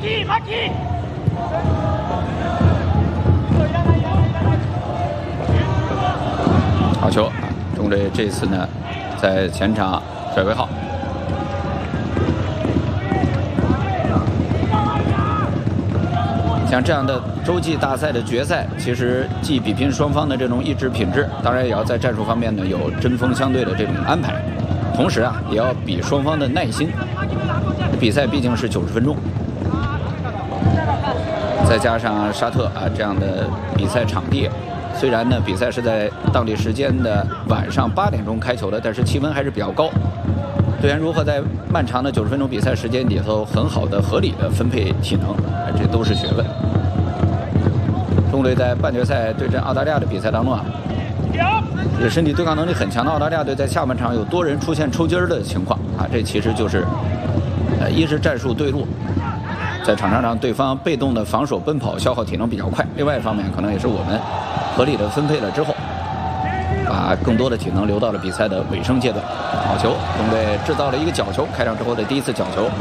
好球！中队这次呢，在前场甩尾号。像这样的洲际大赛的决赛，其实既比拼双方的这种意志品质，当然也要在战术方面呢有针锋相对的这种安排，同时啊，也要比双方的耐心。比赛毕竟是90分钟，再加上沙特啊这样的比赛场地，虽然呢比赛是在当地时间的晚上8点钟开球的，但是气温还是比较高。队员如何在漫长的90分钟比赛时间里头很好的、合理的分配体能，这都是学问。中队在半决赛对阵澳大利亚的比赛当中啊，这身体对抗能力很强的澳大利亚队在下半场有多人出现抽筋儿的情况啊，这其实就是一是战术对路，在场上让对方被动的防守奔跑消耗体能比较快；另外一方面，可能也是我们合理的分配了之后，把更多的体能留到了比赛的尾声阶段。好球，中队制造了一个角球，开场之后的第一次角球。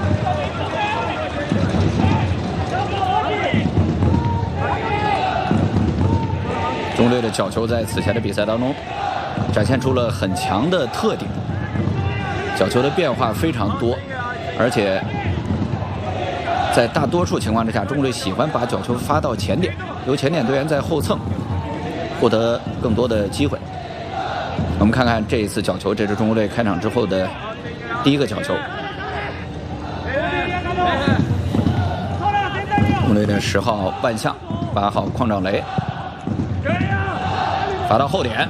中队的角球在此前的比赛当中展现出了很强的特点，角球的变化非常多，而且在大多数情况之下，中队喜欢把角球发到前点，由前点队员在后蹭，获得更多的机会。我们看看这一次角球，这是中国队开场之后的第一个角球。中国队的10号万象，8号邝兆雷，发到后点。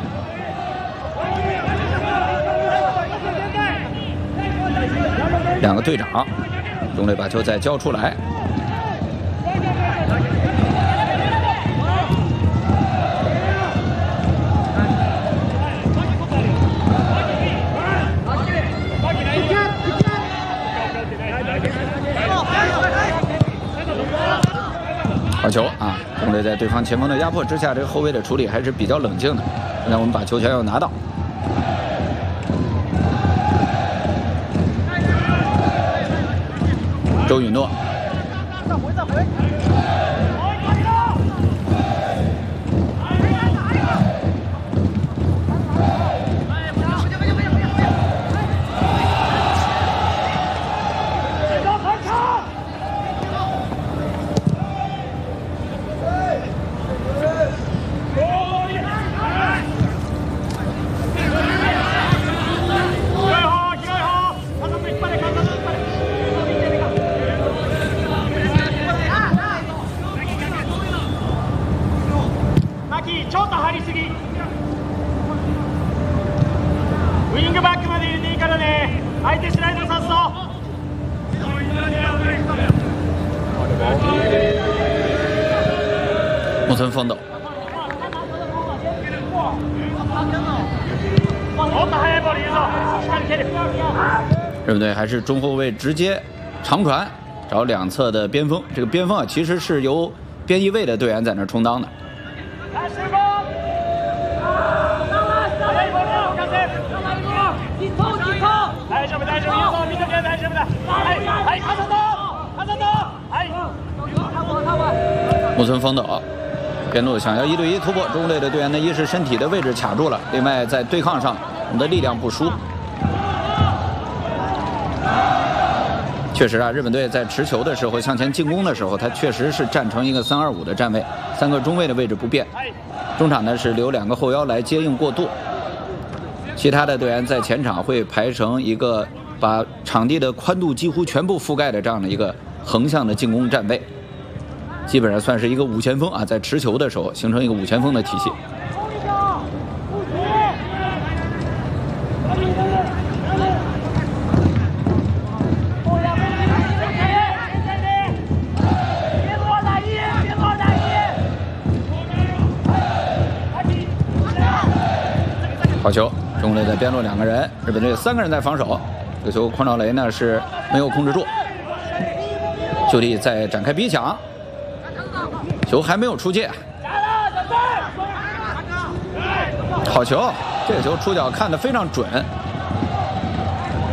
两个队长，中队把球再交出来。好球啊！中队在对方前锋的压迫之下，这个后卫的处理还是比较冷静的。现在我们把球权要拿到。周允诺，木村风斗，日本队还是中后卫直接长传找两侧的边锋，这个边锋啊其实是由边翼位的队员在那充当的。木村风斗边路想要1对1突破，中国队的队员呢，一是身体的位置卡住了，另外在对抗上我们的力量不输。确实啊，日本队在持球的时候向前进攻的时候，他确实是站成一个3-2-5的站位，3个中卫的位置不变，中场呢是留2个后腰来接应过渡，其他的队员在前场会排成一个把场地的宽度几乎全部覆盖的这样的一个横向的进攻站位，基本上算是一个5前锋啊，在持球的时候形成一个5前锋的体系。好球，中国队在边路2个人，日本队3个人在防守。这个球匡兆雷呢是没有控制住，就地再展开逼抢，球还没有出界。好球，这个球出脚看得非常准，